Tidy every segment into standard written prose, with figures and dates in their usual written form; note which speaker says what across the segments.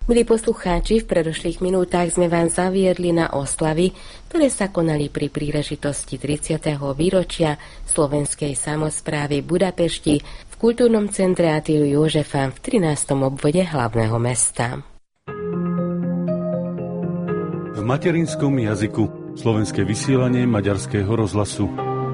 Speaker 1: Milí poslucháči, v predošlých minútach sme vás zaviedli na oslavy, ktoré sa konali pri príležitosti 30. výročia slovenskej samosprávy Budapešti v kultúrnom centre Atilu Jožefa v 13. obvode hlavného mesta.
Speaker 2: V materinskom jazyku slovenské vysielanie Maďarského rozhlasu.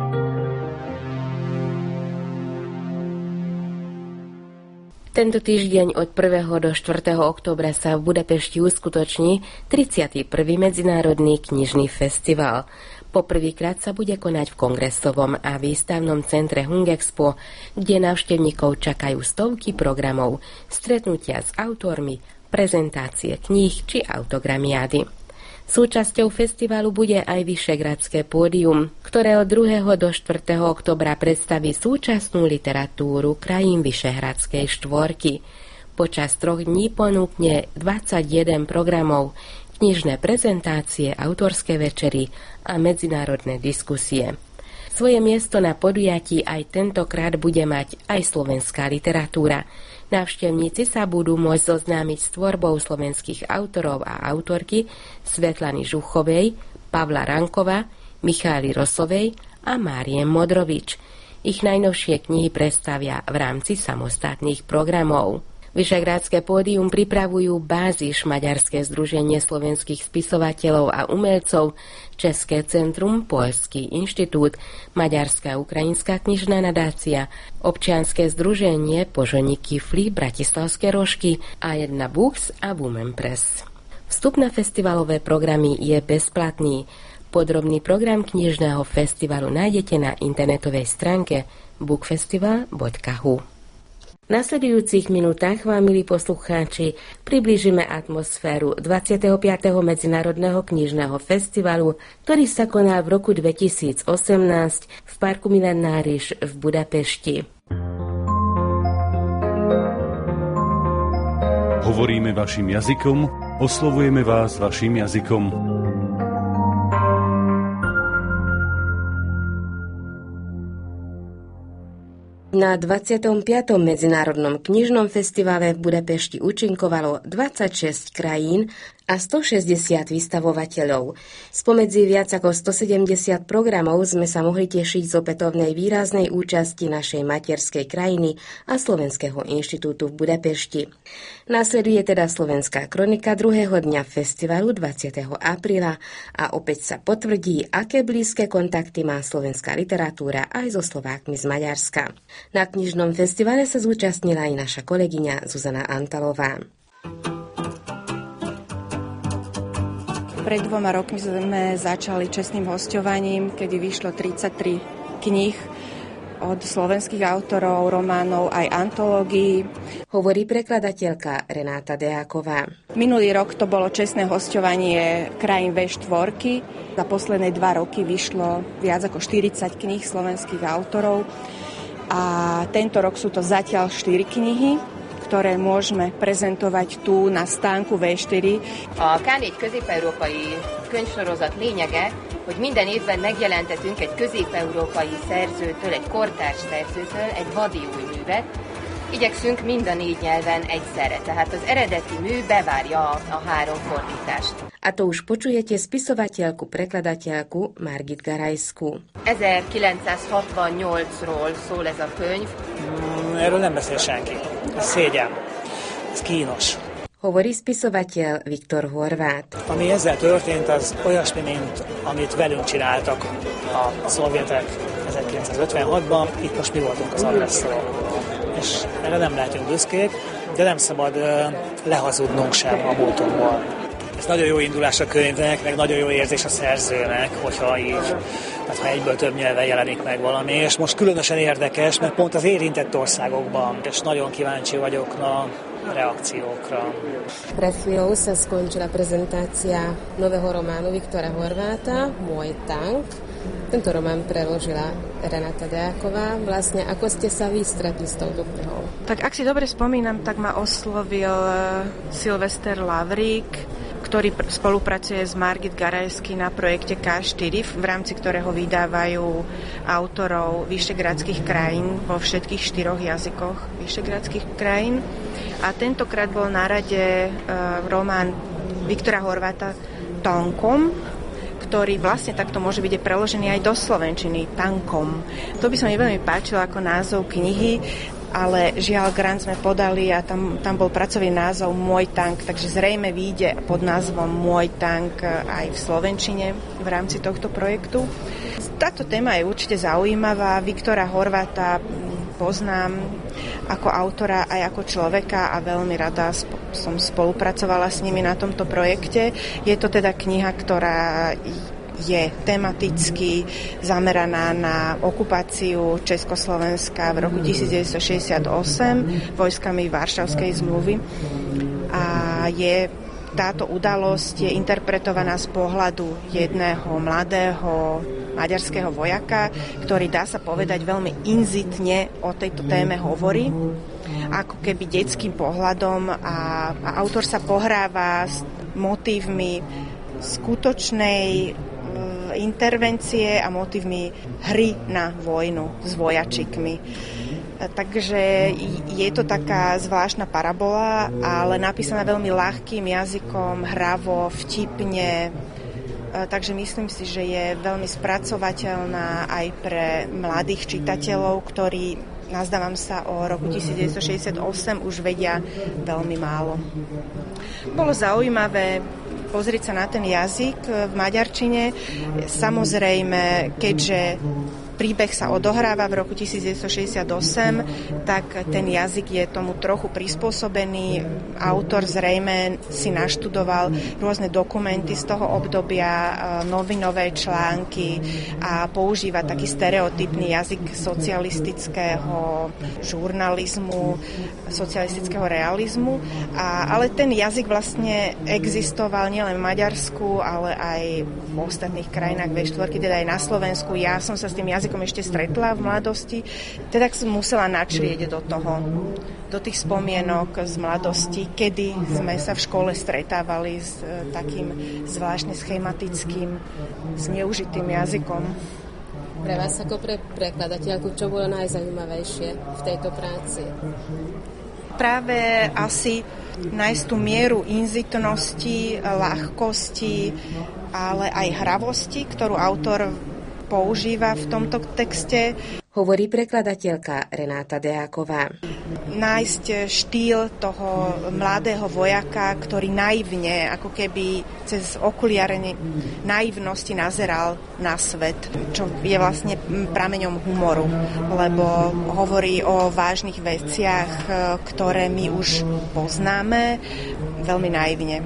Speaker 1: Tento týždeň od 1. do 4. októbra sa v Budapešti uskutoční 31. Medzinárodný knižný festival. Poprvýkrát sa bude konať v kongresovom a výstavnom centre Hungexpo, kde návštevníkov čakajú stovky programov, stretnutia s autormi, prezentácie kníh či autogramiády. Súčasťou festivalu bude aj Vyšehradské pódium, ktoré od 2. do 4. októbra predstaví súčasnú literatúru krajín Vyšehradskej štvorky. Počas 3 dní ponúkne 21 programov, knižné prezentácie, autorské večery a medzinárodné diskusie. Svoje miesto na podujatí aj tentokrát bude mať aj slovenská literatúra. Návštevníci sa budú môcť zoznámiť s tvorbou slovenských autorov a autorky Svetlany Žuchovej, Pavla Rankova, Michály Rosovej a Márie Modrovič. Ich najnovšie knihy predstavia v rámci samostatných programov. Vyšehradské pódium pripravujú Báziš, Maďarské združenie slovenských spisovateľov a umelcov, České centrum, Poľský inštitút, Maďarská ukrajinská knižná nadácia, Občianske združenie Požoni Kifli, Bratislavské rožky a jedna Books a Women Press. Vstup na festivalové programy je bezplatný. Podrobný program knižného festivalu nájdete na internetovej stránke bookfestival.hu. V nasledujúcich minútach vám, milí poslucháči, priblížime atmosféru 25. Medzinárodného knižného festivalu, ktorý sa koná v roku 2018 v parku Milenáris v Budapešti.
Speaker 2: Hovoríme vašim jazykom, oslovujeme vás vašim jazykom.
Speaker 1: Na 25. Medzinárodnom knižnom festivale v Budapešti účinkovalo 26 krajín a 160 vystavovateľov. Spomedzi viac ako 170 programov sme sa mohli tešiť z opätovnej výraznej účasti našej materskej krajiny a Slovenského inštitútu v Budapešti. Nasleduje teda slovenská kronika druhého dňa festivalu 20. apríla a opäť sa potvrdí, aké blízke kontakty má slovenská literatúra aj so Slovákmi z Maďarska. Na knižnom festivale sa zúčastnila aj naša kolegyňa Zuzana Antalová.
Speaker 3: Pred 2 rokmi sme začali čestným hosťovaním, kedy vyšlo 33 kníh od slovenských autorov, románov aj antológií.
Speaker 1: Hovorí prekladateľka Renáta Deáková.
Speaker 3: Minulý rok to bolo čestné hosťovanie krajín V4. Za posledné 2 roky vyšlo viac ako 40 kníh slovenských autorov. A tento rok sú to zatiaľ 4 knihy, ktoré môžeme prezentovať tu na stánku V4.
Speaker 4: A K4 közép-európai könyvsorozat lényege, hogy minden évben megjelentetünk egy közép-európai szerzőtől, egy kortárs szerzőtől egy vadi új művet. Igyekszünk mind a 4 nyelven egyszerre, tehát az eredeti mű bevárja a 3 fordítást.
Speaker 1: A to už počujete spisovateľku, prekladateľku Margit Garajsku.
Speaker 4: 1968-ról szól ez a könyv.
Speaker 5: Erről nem beszél senki. Ez szégyen. Ez kínos.
Speaker 1: Hovorí spisovateľ Viktor Horváth.
Speaker 5: Ami ezzel történt, az olyasmi, mint amit velünk csináltak a szovjetek 1956-ban. Itt most mi voltunk az agresszorok. És erre nem lehetünk büszkék, de nem szabad lehazudnunk sem a múltunkból. Ez nagyon jó indulás a könyvnek, meg nagyon jó érzés a szerzőnek, hogyha így, hát ha egyből több nyelven jelenik meg valami. És most különösen érdekes, mert pont az érintett országokban, és nagyon kíváncsi vagyok na reakciókra.
Speaker 6: Pred chvíľou sa skončila prezentácia nového románu Viktora Horváta, Môj tank. Tento román preložila Renáta Deáková. Vlastne, ako ste sa vy stretli s touto knihou?
Speaker 3: Tak ak si dobre spomínam, tak ma oslovil Silvester Lavrík, ktorý spolupracuje s Margit Garajsky na projekte K4, v rámci ktorého vydávajú autorov vyšehradských krajín vo všetkých 4 jazykoch vyšehradských krajín. A tentokrát bol na rade román Viktora Horváta Tankom, ktorý vlastne takto môže byť preložený aj do slovenčiny, Tankom. To by sa mi veľmi páčilo ako názov knihy, ale žiaľ grant sme podali a tam bol pracovný názov Môj tank, takže zrejme vyjde pod názvom Môj tank aj v slovenčine v rámci tohto projektu. Táto téma je určite zaujímavá. Viktora Horváta poznám ako autora aj ako človeka a veľmi rada som spolupracovala s nimi na tomto projekte. Je to teda kniha, ktorá je tematicky zameraná na okupáciu Československa v roku 1968 vojskami Varšavskej zmluvy a táto udalosť je interpretovaná z pohľadu jedného mladého maďarského vojaka, ktorý, dá sa povedať, veľmi inzitne o tejto téme hovorí, ako keby detským pohľadom a autor sa pohráva s motívmi skutočnej intervencie a motívmi hry na vojnu s vojačikmi. Takže je to taká zvláštna parabola, ale napísaná veľmi ľahkým jazykom, hravo, vtipne. Takže myslím si, že je veľmi spracovateľná aj pre mladých čitateľov, ktorí, nazdávam sa, o roku 1968 už vedia veľmi málo. Bolo zaujímavé pozrieť sa na ten jazyk v maďarčine. Samozrejme, keďže príbeh sa odohráva v roku 1968, tak ten jazyk je tomu trochu prispôsobený. Autor zrejme si naštudoval rôzne dokumenty z toho obdobia, novinové články a používa taký stereotypný jazyk socialistického žurnalizmu, socialistického realizmu. Ale ten jazyk vlastne existoval nielen v Maďarsku, ale aj v ostatných krajinách V4, teda aj na Slovensku. Ja som sa s tým jazykom ešte stretla v mladosti, teda som musela načrieť do tých spomienok z mladosti, kedy sme sa v škole stretávali s takým zvláštne schematickým, zneužitým jazykom.
Speaker 6: Pre vás ako pre prekladateľku, čo bolo najzaujímavejšie v tejto práci?
Speaker 3: Práve asi nájsť tú mieru inzitnosti, ľahkosti, ale aj hravosti, ktorú autor používa v tomto texte.
Speaker 1: Hovorí prekladateľka Renáta Deáková.
Speaker 3: Nájsť štýl toho mladého vojaka, ktorý naivne, ako keby cez okuliare naivnosti nazeral na svet, čo je vlastne prameňom humoru, lebo hovorí o vážnych veciach, ktoré my už poznáme, veľmi naivne.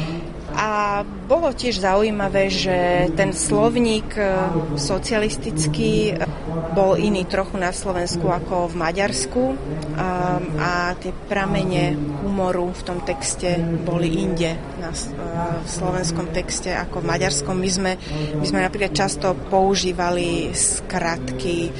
Speaker 3: A bolo tiež zaujímavé, že ten slovník socialistický bol iný trochu na Slovensku ako v Maďarsku a tie pramene humoru v tom texte boli inde v slovenskom texte ako v maďarskom. My sme napríklad často používali skratky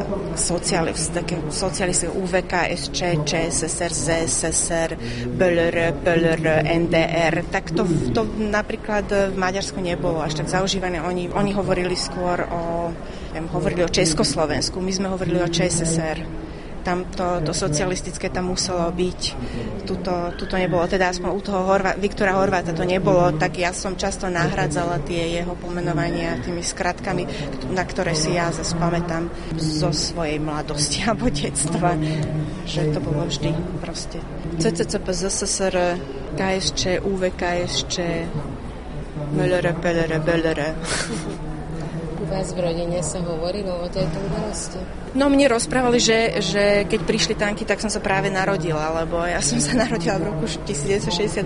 Speaker 3: socialistické UVK, SČ, ČSSR, ZSSR, BLR, NDR. Tak to napríklad v Maďarsku nebolo až tak zaužívané. Oni hovorili skôr hovorili o Československu, my sme hovorili o ČSSR. Tam to socialistické tam muselo byť. Tuto nebolo, teda aspoň u toho Viktora Horváta to nebolo, tak ja som často nahradzala tie jeho pomenovania tými skratkami, na ktoré si ja zase pamätám zo svojej mladosti alebo detstva, že to bolo vždy proste CCCP, ZSSR, KSČ, UVKSČ, MLR, PLR, BLR.
Speaker 6: U vás v rodine sa hovorilo o tejto udalosti?
Speaker 3: No mne rozprávali, že keď prišli tanky, tak som sa práve narodila, lebo ja som sa narodila v roku 1968,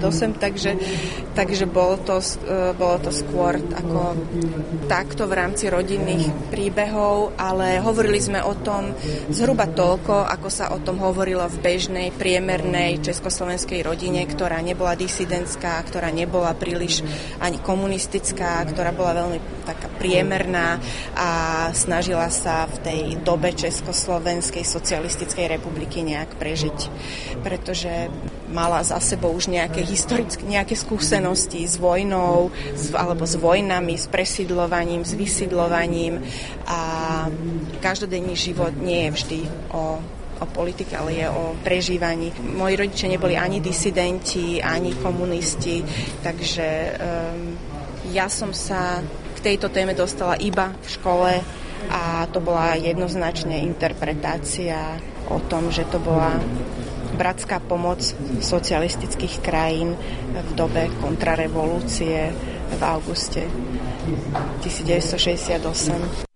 Speaker 3: takže bolo to skôr ako takto v rámci rodinných príbehov, ale hovorili sme o tom zhruba toľko, ako sa o tom hovorilo v bežnej, priemernej československej rodine, ktorá nebola disidentská, ktorá nebola príliš ani komunistická, ktorá bola veľmi taká priemerná a snažila sa v tej dobe Československej socialistickej republiky nejak prežiť, pretože mala za sebou už nejaké skúsenosti s vojnou, alebo s vojnami, s presídľovaním, s vysídľovaním a každodenný život nie je vždy o o politike, ale je o prežívaní. Moji rodičia neboli ani disidenti, ani komunisti, takže ja som sa k tejto téme dostala iba v škole a to bola jednoznačne interpretácia o tom, že to bola bratská pomoc socialistických krajín v dobe kontrarevolúcie v auguste 1968.